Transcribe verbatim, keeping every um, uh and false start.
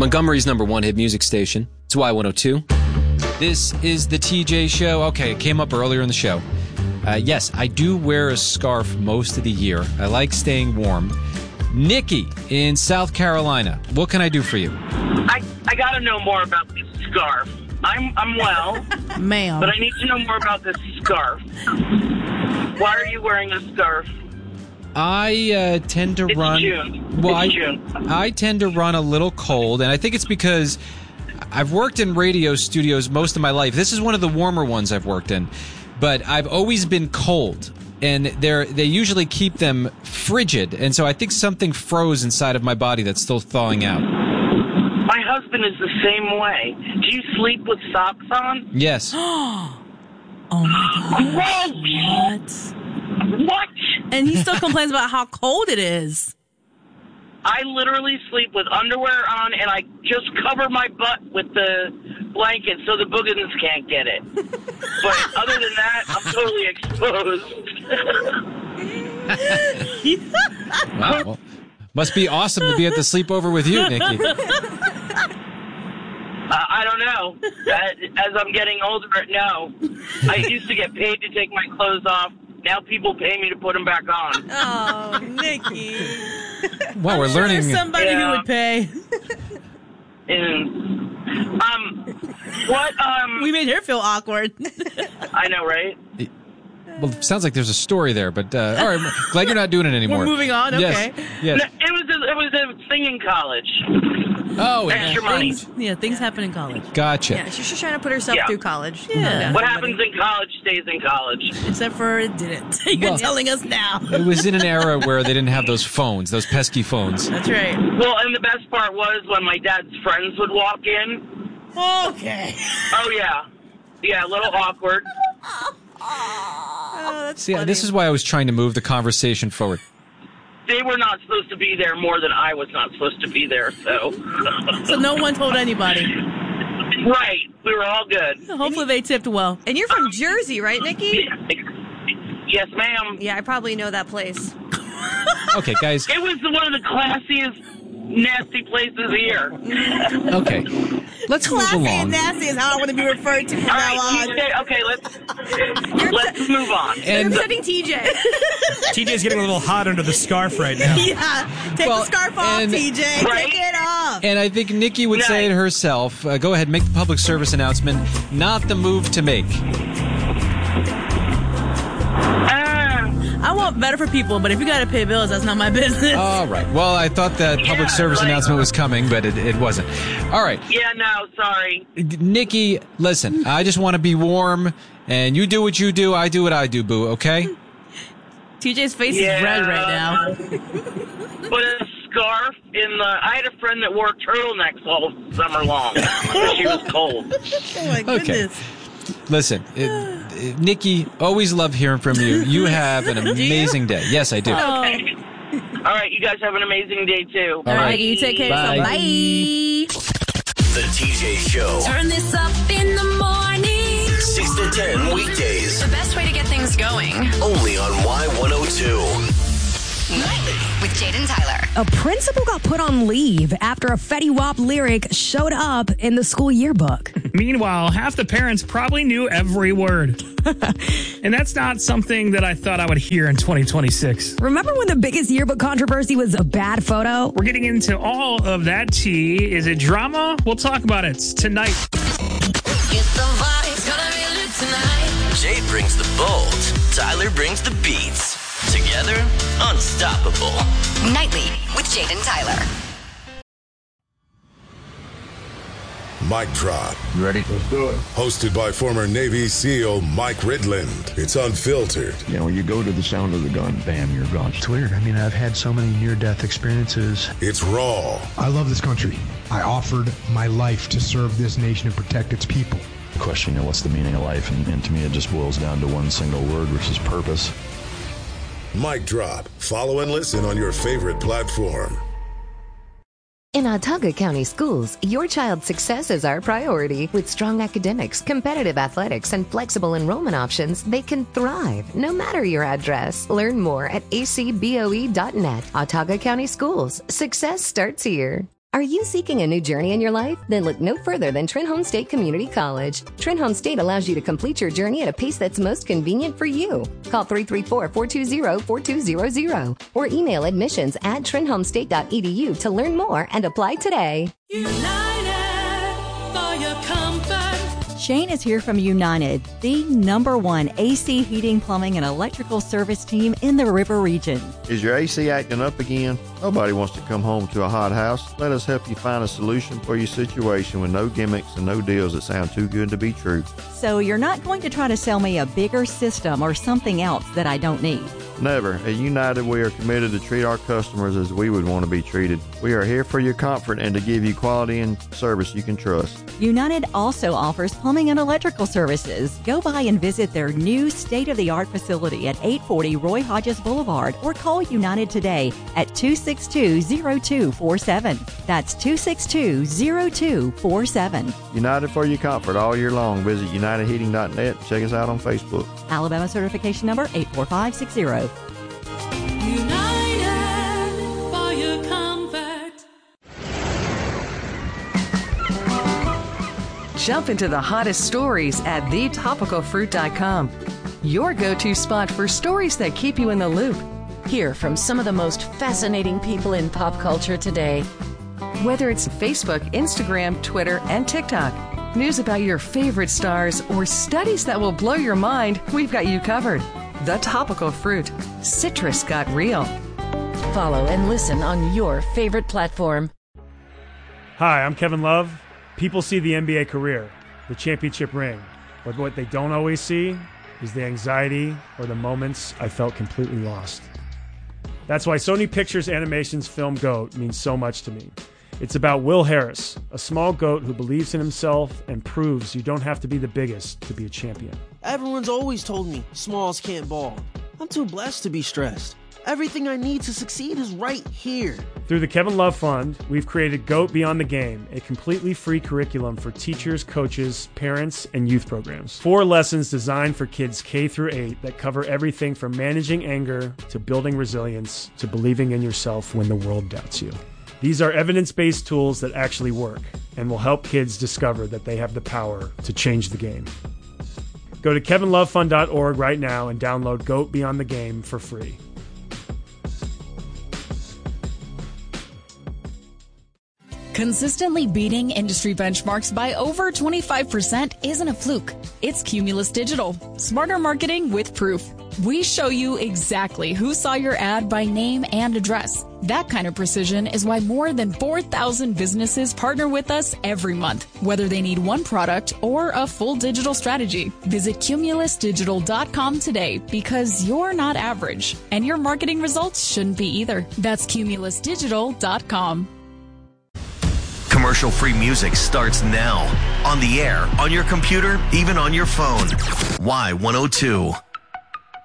Montgomery's number one hit music station. It's Y one oh two. This is the T J Show. Okay, it came up earlier in the show. Uh, yes, I do wear a scarf most of the year. I like staying warm. Nikki in South Carolina, what can I do for you? I, I got to know more about this scarf. I'm I'm well, ma'am, but I need to know more about this scarf. Why are you wearing a scarf? I uh, tend to it's run. June. Well, it's I, June. I tend to run a little cold, and I think it's because I've worked in radio studios most of my life. This is one of the warmer ones I've worked in, but I've always been cold, and they're they usually keep them frigid, and so I think something froze inside of my body that's still thawing out. My husband is the same way. Do you sleep with socks on? Yes. Oh my God! Gross. What? What? And he still complains about how cold it is. I literally sleep with underwear on, and I just cover my butt with the blanket so the boogans can't get it. But other than that, I'm totally exposed. Wow. Well, must be awesome to be at the sleepover with you, Nikki. Uh, I don't know. As I'm getting older, no. I used to get paid to take my clothes off. Now people pay me to put them back on. Oh, Nikki. Wow, we're I'm sure learning. There's somebody Yeah. who would pay. And, um, what, um... We made her feel awkward. I know, right? Well, it sounds like there's a story there, but uh, all right. Glad you're not doing it anymore. We're moving on. Yes. Okay. Yes. No, it was a, it was a thing in college. Oh, Extra yeah. money. Things, yeah, things happen in college. Gotcha. Yeah, she's just trying to put herself Yeah. through college. Yeah. What happens in college stays in college. Except for it didn't. You're Well- telling us now. It was in an era where they didn't have those phones, those pesky phones. That's right. Well, and the best part was when my dad's friends would walk in. Okay. Oh, yeah. Yeah, a little awkward. Oh, that's See, funny. this is why I was trying to move the conversation forward. They were not supposed to be there more than I was not supposed to be there, so. So no one told anybody. Right. We were all good. Hopefully they tipped well. And you're from Jersey, right, Nikki? Yes, ma'am. Yeah, I probably know that place. Okay, guys. It was one of the classiest, nasty places here. Okay. Let's move Classy along. and nasty is how I want to be referred to from All now right, on. T J, okay, let's, let's move on. And You're upsetting T J. T J's getting a little hot under the scarf right now. Yeah. Take Well, the scarf off, and- T J. Right? Take it off. and I think Nikki would say it herself. Uh, go ahead, make the public service announcement. Not the move to make. Ah, I want better for people, but if you got to pay bills, that's not my business. All right. Well, I thought that public Yeah, service like- announcement was coming, but it, it wasn't. All right. yeah, no, sorry. Nikki, listen, I just want to be warm, and you do what you do, I do what I do, boo, okay? T J's face Yeah. is red right now. But a scarf in the... I had a friend that wore turtlenecks all summer long because she was cold. Oh, my Okay. goodness. Listen, it, it, Nikki, always love hearing from you. You have an amazing day. Yes, I do. Okay. All right, you guys have an amazing day, too. All All right. right, you take care Bye. of yourself. Bye. The T J Show. Turn this up in the morning. six to ten weekdays. The best way to get things going. Only on Y one oh two. Nightly with Jaden Tyler. A principal got put on leave after a Fetty Wap lyric showed up in the school yearbook. Meanwhile, half the parents probably knew every word. And that's not something that I thought I would hear in twenty twenty-six. Remember when the biggest yearbook controversy was a bad photo? We're getting into all of that tea. Is it drama? We'll talk about it tonight. Get the vibes, gonna be lit tonight. Jade brings the bold. Tyler brings the beats. Together, unstoppable. Nightly with Jaden Tyler. Mic Drop. You ready? Let's do it. Hosted by former Navy SEAL Mike Ridland. It's unfiltered. You know, you go to the sound of the gun, bam, you're gone. It's weird. I mean, I've had so many near-death experiences. It's raw. I love this country. I offered my life to serve this nation and protect its people. The question, you know, what's the meaning of life? And, and to me, it just boils down to one single word, which is purpose. Mic Drop. Follow and listen on your favorite platform. In Autauga County Schools, your child's success is our priority. With strong academics, competitive athletics, and flexible enrollment options, they can thrive no matter your address. Learn more at a c b o e dot net. Autauga County Schools. Success starts here. Are you seeking a new journey in your life? Then look no further than Trenholm State Community College. Trenholm State allows you to complete your journey at a pace that's most convenient for you. Call three three four, four two zero, four two zero zero or email admissions at trenholm state dot e d u to learn more and apply today. United for your comfort. Shane is here from United, the number one A C heating, plumbing, and electrical service team in the River region. Is your A C acting up again? Nobody wants to come home to a hot house. Let us help you find a solution for your situation with no gimmicks and no deals that sound too good to be true. So you're not going to try to sell me a bigger system or something else that I don't need? Never. At United, we are committed to treat our customers as we would want to be treated. We are here for your comfort and to give you quality and service you can trust. United also offers plumbing and electrical services. Go by and visit their new state-of-the-art facility at eight forty Roy Hodges Boulevard or call United today at two six two, zero two four seven. That's two six two, zero two four seven. United for your comfort all year long. Visit united heating dot net. Check us out on Facebook. Alabama certification number eight four five six zero. United for your comfort. Jump into the hottest stories at the topical fruit dot com. Your go-to spot for stories that keep you in the loop. Hear from some of the most fascinating people in pop culture today. Whether it's Facebook, Instagram, Twitter, and TikTok, news about your favorite stars, or studies that will blow your mind, we've got you covered. The Topical Fruit. Citrus got real. Follow and listen on your favorite platform. Hi, I'm Kevin Love. People see the N B A career, the championship ring, but what they don't always see is the anxiety or the moments I felt completely lost. That's why Sony Pictures Animation's film GOAT means so much to me. It's about Will Harris, a small goat who believes in himself and proves you don't have to be the biggest to be a champion. Everyone's always told me smalls can't ball. I'm too blessed to be stressed. Everything I need to succeed is right here. Through the Kevin Love Fund, we've created GOAT Beyond the Game, a completely free curriculum for teachers, coaches, parents, and youth programs. Four lessons designed for kids K through eight that cover everything from managing anger to building resilience to believing in yourself when the world doubts you. These are evidence-based tools that actually work and will help kids discover that they have the power to change the game. Go to kevin love fund dot org right now and download GOAT Beyond the Game for free. Consistently beating industry benchmarks by over twenty-five percent isn't a fluke. It's Cumulus Digital. Smarter marketing with proof. We show you exactly who saw your ad by name and address. That kind of precision is why more than four thousand businesses partner with us every month, whether they need one product or a full digital strategy. Visit cumulus digital dot com today because you're not average, and your marketing results shouldn't be either. That's cumulus digital dot com. Commercial-free music starts now. On the air, on your computer, even on your phone. Y one oh two.